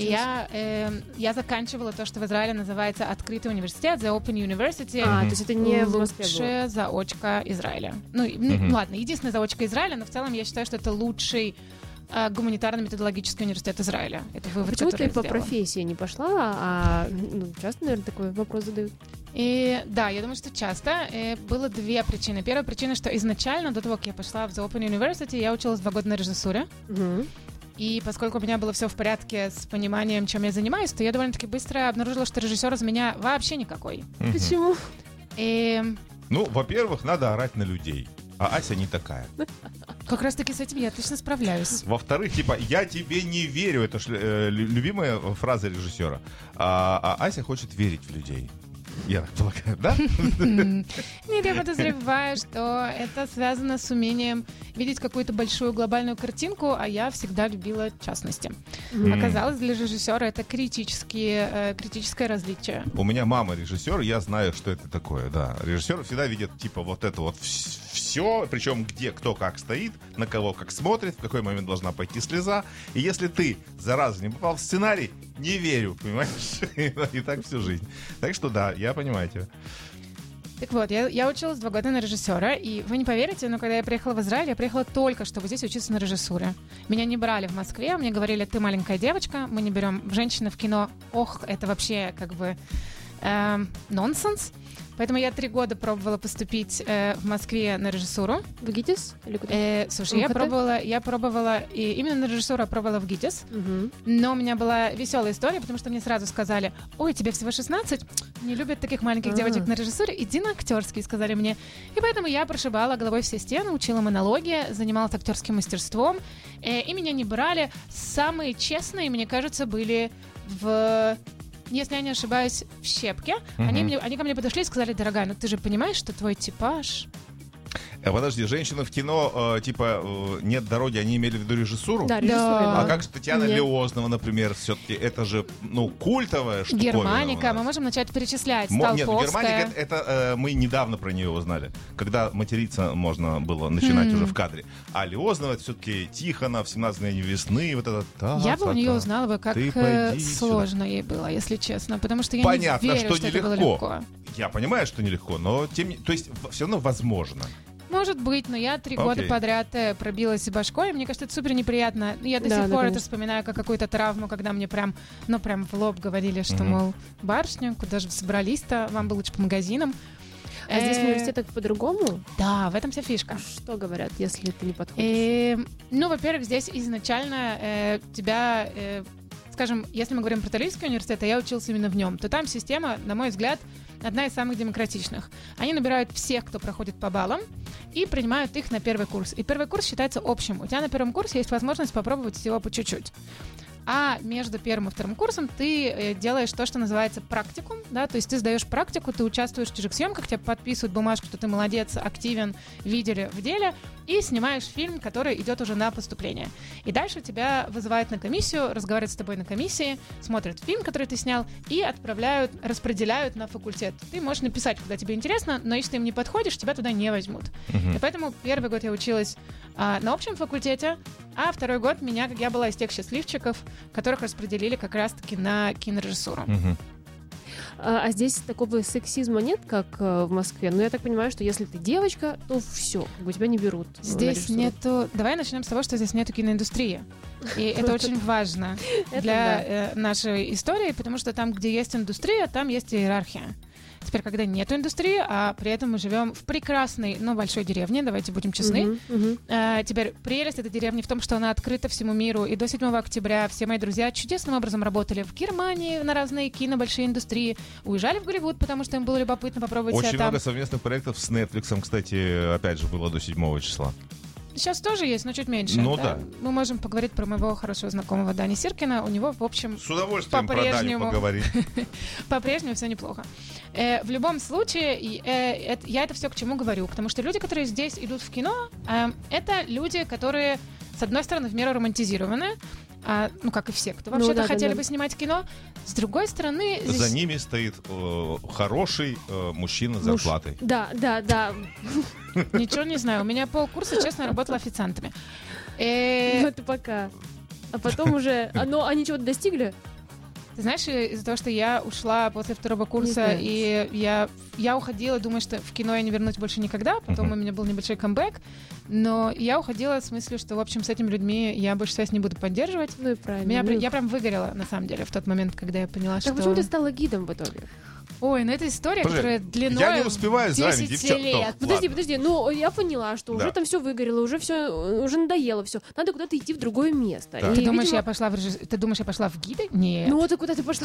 Я заканчивала то, что в Израиле называется открытый университет, The Open University. То есть это не в Москве было? Лучшая заочка Израиля. Ладно, единственная заочка Израиля, но в целом я считаю, что это лучший гуманитарно-методологический университет Израиля. Это вывод, почему который ты по профессии не пошла, часто, наверное, такой вопрос задают? Да, я думаю, что часто. Было две причины. Первая причина, что изначально, до того, как я пошла в The Open University, я училась 2 года на режиссуре. И поскольку у меня было все в порядке с пониманием, чем я занимаюсь, то я довольно-таки быстро обнаружила, что режиссер из меня вообще никакой. Почему? Во-первых, надо орать на людей. А Ася не такая. Как раз-таки с этим я отлично справляюсь. Во-вторых, я тебе не верю. Это любимая фраза режиссера. А Ася хочет верить в людей. Я так полагаю, да? Нет, я подозреваю, что это связано с умением видеть какую-то большую глобальную картинку, а я всегда любила частности. Оказалось, для режиссера это критическое различие. У меня мама режиссер, я знаю, что это такое, да. Режиссер всегда видит, вот это вот все, причем где, кто как стоит, на кого как смотрит, в какой момент должна пойти слеза. И если ты, зараза, не попал в сценарий, не верю, понимаешь? И так всю жизнь. Так что да, я понимаю тебя. Так вот, я училась 2 года на режиссера, и вы не поверите, но когда я приехала в Израиль, я приехала только, чтобы здесь учиться на режиссуре. Меня не брали в Москве, мне говорили, ты маленькая девочка, мы не берем женщины в кино. Это вообще нонсенс. Поэтому я 3 года пробовала поступить в Москве на режиссуру. В ГИТИС? Или куда? Слушай, я пробовала, и именно на режиссуру я пробовала в ГИТИС, но у меня была веселая история, потому что мне сразу сказали, ой, тебе всего 16, не любят таких маленьких девочек на режиссуре, иди на актерский, сказали мне. И поэтому я прошибала головой все стены, учила монологи, занималась актерским мастерством, и меня не брали. Самые честные, мне кажется, были если я не ошибаюсь, в «Щепке». Они ко мне подошли и сказали, дорогая, ты же понимаешь, что твой типаж... Подожди, женщины в кино, нет дороги, они имели в виду режиссуру? Да, режиссура. А как же Татьяна Леознова, например, все-таки это же, культовая штуковина. Германика, мы можем начать перечислять. Столповская. Германика, это мы недавно про нее узнали, когда материться можно было начинать уже в кадре. А Леознова, это все-таки Тихонов, 17 дней весны, вот это... Я бы у нее узнала, как сложно ей было, если честно, потому что я понятно, не верю, что это было легко. Я понимаю, что нелегко, но то есть все равно возможно. Может быть, но я 3 года подряд пробилась башкой, и мне кажется, это супер неприятно. Я до сих пор это вспоминаю как какую-то травму, когда мне прям в лоб говорили, что, мол, барышня, куда же вы собрались-то, вам бы лучше по магазинам. А здесь в университетах по-другому? Да, в этом вся фишка. Что говорят, если ты не подходишь? Во-первых, здесь изначально тебя... Скажем, если мы говорим про Тель-Авивский университет, а я учился именно в нем, то там система, на мой взгляд, одна из самых демократичных. Они набирают всех, кто проходит по баллам, и принимают их на первый курс. И первый курс считается общим. У тебя на первом курсе есть возможность попробовать всего по чуть-чуть. А между первым и вторым курсом ты делаешь то, что называется практикум, да, то есть ты сдаешь практику, ты участвуешь в чужих съемках, тебе подписывают бумажку, что ты молодец, активен, видели в деле, и снимаешь фильм, который идет уже на поступление. И дальше тебя вызывают на комиссию, разговаривают с тобой на комиссии, смотрят фильм, который ты снял, и распределяют на факультет. Ты можешь написать, когда тебе интересно, но если ты им не подходишь, тебя туда не возьмут. И поэтому первый год я училась на общем факультете, а второй год я была из тех счастливчиков, которых распределили как раз-таки на кинорежиссуру. А здесь такого сексизма нет, как в Москве? Но я так понимаю, что если ты девочка, то все, тебя не берут. Здесь нету... Давай начнем с того, что здесь нету киноиндустрии. И это очень важно для нашей истории, потому что там, где есть индустрия, там есть иерархия. Теперь, когда нет индустрии, а при этом мы живем в прекрасной, большой деревне, давайте будем честны. Теперь прелесть этой деревни в том, что она открыта всему миру. И до 7 октября все мои друзья чудесным образом работали в Германии на разные большие индустрии, уезжали в Голливуд, потому что им было любопытно попробовать себя там. Очень много совместных проектов с Netflix, кстати, опять же, было до 7 числа. Сейчас тоже есть, но чуть меньше. Да. Мы можем поговорить про моего хорошего знакомого Дани Сиркина. У него, в общем, с удовольствием про Даню поговорить. По-прежнему все неплохо. В любом случае, я это все к чему говорю? Потому что люди, которые здесь идут в кино, это люди, которые, с одной стороны, в меру романтизированы, как и все, кто вообще-то хотели бы снимать кино. С другой стороны... За ними стоит хороший мужчина с зарплатой. Да. Ничего не знаю. У меня полкурса, честно, работала официантами. Это пока. А потом уже... они чего-то достигли? Ты знаешь, из-за того, что я ушла после 2-го курса, и я уходила, думаю, что в кино я не вернусь больше никогда, потом у меня был небольшой камбэк, но я уходила с мыслью, что, в общем, с этими людьми я больше связь не буду поддерживать. Ну и правильно. Я прям выгорела, на самом деле, в тот момент, когда я поняла, Так что... почему ты стала гидом в итоге? Ой, ну это история, которая длиной я не успеваю за вами, 10 девчат. лет. Подожди, ну я поняла, что Да. уже там все выгорело, уже надоело все. Надо куда-то идти в другое место. Да. И, Ты думаешь, видимо, ты думаешь, я пошла в гиды? Нет. Ну вот и куда ты пошла?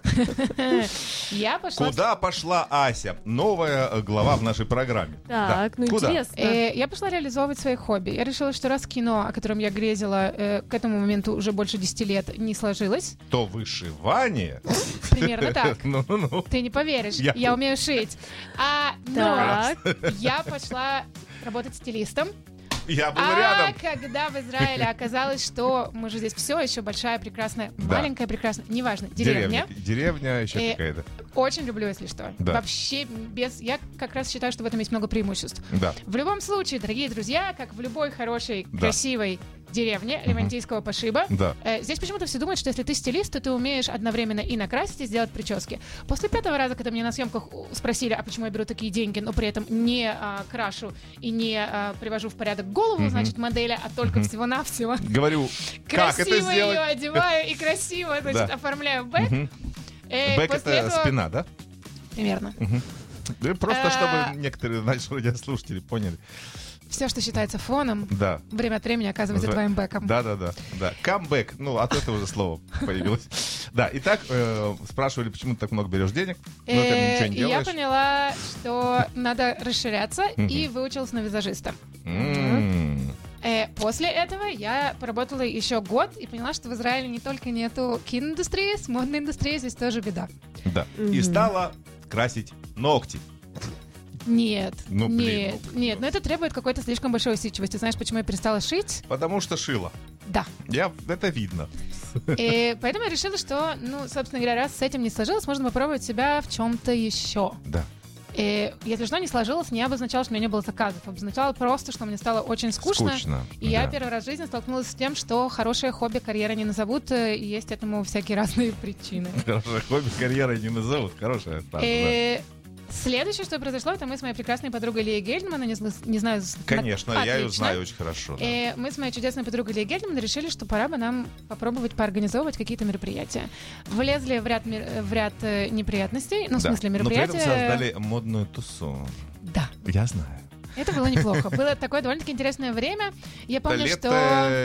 Я пошла... Куда пошла Ася? Новая глава в нашей программе. Так, Да. ну Куда? интересно. Я пошла реализовывать свои хобби. Я решила, что раз кино, о котором я грезила к этому моменту уже больше 10 лет, не сложилось, То вышивание. примерно так. Ну. Ты не поверишь, я умею шить. Но Так. я пошла работать стилистом. Я был рядом. Когда в Израиле оказалось, что мы же здесь все еще большая, прекрасная, Да. маленькая, прекрасная, неважно, деревня. Деревня еще какая-то. Очень люблю, если что. Да. Вообще без... Я как раз считаю, что в этом есть много преимуществ. Да. В любом случае, дорогие друзья, как в любой хорошей, Да. красивой деревне левантийского пошиба, Да. здесь почему-то все думают, что если ты стилист, то ты умеешь одновременно и накрасить, и сделать прически. После 5-го раза, когда меня на съемках спросили, а почему я беру такие деньги, но при этом не крашу и не привожу в порядок голову, значит, модели, а только всего-навсего Говорю, как это красиво ее сделать? одеваю и красиво, значит, Да. оформляю бэк. Мгм. Бэк После это этого- спина, да? Примерно. Да, просто чтобы некоторые наши радиослушатели поняли. Все, что считается фоном, Да. время от времени оказывается твоим бэком. Да. Камбэк. Ну, от этого же слова появилось. Да, итак, спрашивали, почему ты так много берешь денег. Но ты ничего не Я делаешь. поняла, что надо расширяться, и выучилась на визажиста. М. После этого я поработала еще год и поняла, что в Израиле не только нету киноиндустрии, с модной индустрией здесь тоже беда. Да. И стала красить ногти. Нет, Ну, блин, нет, но это требует какой-то слишком большой усидчивости. Знаешь, почему я перестала шить? Потому что шила. Да. Это видно. И поэтому я решила, что, собственно говоря, раз с этим не сложилось, можно попробовать себя в чем-то еще. Да. И если что не сложилось, не обозначало, что у меня не было заказов. Обозначало просто, что мне стало очень скучно. И я да. первый раз в жизни столкнулась с тем, что хорошее хобби карьера не назовут, и есть этому всякие разные причины. Хорошее хобби карьерой не назовут. Хорошая фраза, да. Следующее, что произошло, это мы с моей прекрасной подругой Лией Гельдман, не знаю... Конечно, я ее отлично. знаю очень хорошо. Да. И мы с моей чудесной подругой Лией Гельдман решили, что пора бы нам попробовать поорганизовывать какие-то мероприятия. Влезли в ряд неприятностей, в смысле мероприятия... Но при этом создали модную тусу. Да. Я знаю. Это было неплохо. Было такое довольно-таки интересное время. Я помню, лет что...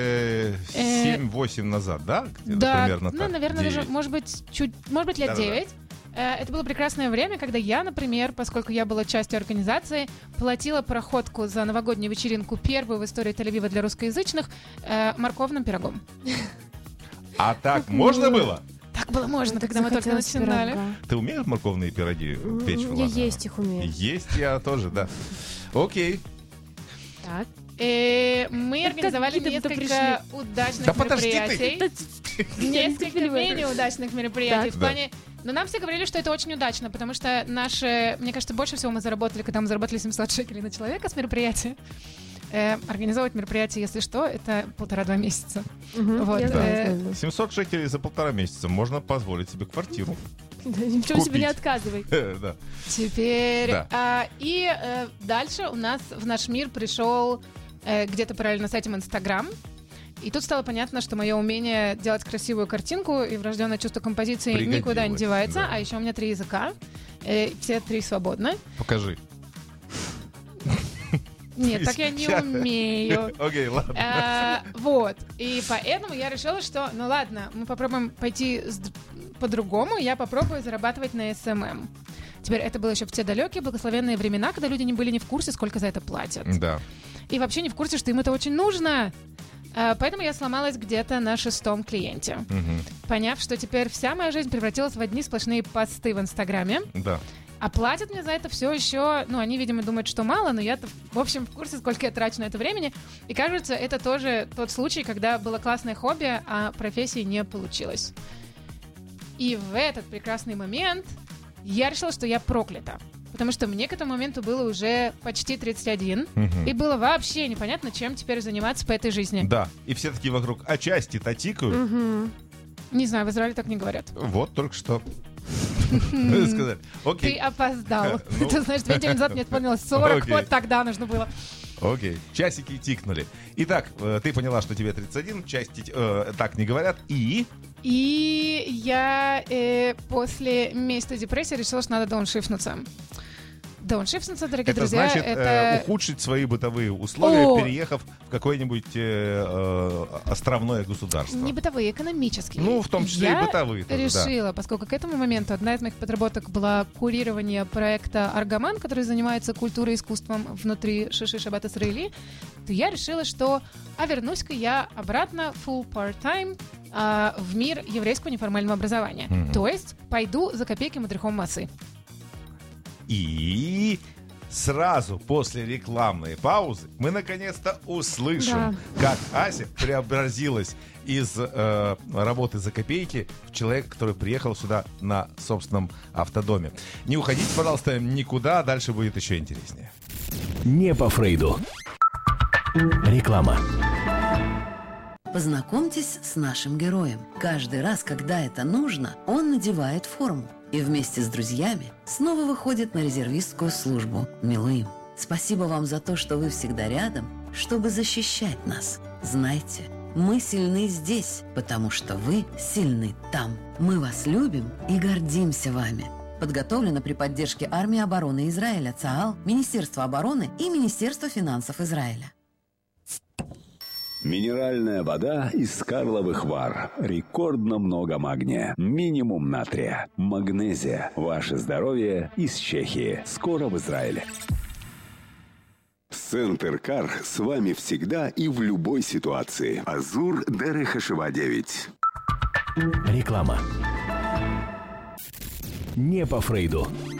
7-8 назад, да? Где-то Да, примерно так. наверное, даже, 9. может быть, лет Да-да-да. 9. Это было прекрасное время, когда я, например, поскольку я была частью организации, платила проходку за новогоднюю вечеринку, первую в истории Тель-Авива для русскоязычных, морковным пирогом. А так можно было? Так было можно, Так когда мы только захотелось начинали. пирога. Ты умеешь морковные пироги печь? Я Влада? есть их умею. Есть я тоже, да. Окей. Так. Мы Так организовали как гидом-то несколько удачных Да подожди ты. мероприятий. Несколько менее удачных мероприятий. Так. В плане... Но нам все говорили, что это очень удачно, потому что мне кажется, больше всего мы заработали, когда мы заработали 700 шекелей на человека с мероприятия. Организовывать мероприятие, если что, это 1,5-2 месяца. Вот, Я знаю. 700 шекелей за 1,5 месяца. Можно позволить себе квартиру. Ничего себе не Купить. отказывай. Да. Теперь... Да. Дальше у нас в наш мир пришел где-то параллельно с этим Инстаграм. И тут стало понятно, что мое умение делать красивую картинку и врожденное чувство композиции Пригодилось, никуда не девается. да. А еще у меня 3 языка. Все 3 свободны. Покажи. Нет, так я не умею. Окей, ладно. Вот. И поэтому я решила, что, ну ладно, мы попробуем пойти по-другому. Я попробую зарабатывать на СММ. Теперь это было еще в те далекие благословенные времена, когда люди не были ни в курсе, сколько за это платят. Да. И вообще не в курсе, что им это очень нужно. Поэтому я сломалась где-то на 6-м клиенте. Мгм. Поняв, что теперь вся моя жизнь превратилась в одни сплошные посты в Инстаграме. Да. А платят мне за это все еще... Ну, они, видимо, думают, что мало, но я-то, в общем, в курсе, сколько я трачу на это времени. И, кажется, это тоже тот случай, когда было классное хобби, а профессии не получилось. И в этот прекрасный момент я решила, что я проклята. Потому что мне к этому моменту было уже почти 31. Мгм. И было вообще непонятно, чем теперь заниматься по этой жизни. Да. И все такие вокруг, а части-то тикают. Мгм. Не знаю, в Израиле так не говорят. Вот, только что. Сказали. Ты Окей. опоздал. Ты знаешь, 2 недели назад мне вспомнилось 40, Окей. вот тогда нужно было. Окей. Часики тикнули. Итак, ты поняла, что тебе 31, так не говорят. И Я после месяца депрессии решила, что надо дауншифтнуться. Дауншифтнуться, дорогие это друзья, значит это... ухудшить свои бытовые условия, О! переехав в какое-нибудь островное государство. Не бытовые, экономические. Ну, в том числе и Я бытовые тоже, да. решила, поскольку к этому моменту одна из моих подработок была курирование проекта «Аргаман», который занимается культурой и искусством внутри Шиши Шаббат Исраили, то я решила, что вернусь-ка я обратно full part-time в мир еврейского неформального образования. То есть пойду за копейки мадрихом массы. И сразу после рекламной паузы мы наконец-то услышим, как Ася преобразилась из работы за копейки в человека, который приехал сюда на собственном автодоме. Не уходите, пожалуйста, никуда, дальше будет еще интереснее. Не по Фрейду. Реклама. Познакомьтесь с нашим героем. Каждый раз, когда это нужно, он надевает форму и вместе с друзьями снова выходит на резервистскую службу Милуим. Спасибо вам за то, что вы всегда рядом, чтобы защищать нас. Знайте, мы сильны здесь, потому что вы сильны там. Мы вас любим и гордимся вами. Подготовлено при поддержке Армии обороны Израиля, ЦААЛ, Министерства обороны и Министерства финансов Израиля. Минеральная вода из Карловых Вар. Рекордно много магния. Минимум натрия. Магнезия. Ваше здоровье из Чехии. Скоро в Израиле. Центр Кар с вами всегда и в любой ситуации. Азур Дерехашева 9. Реклама. Не по Фрейду.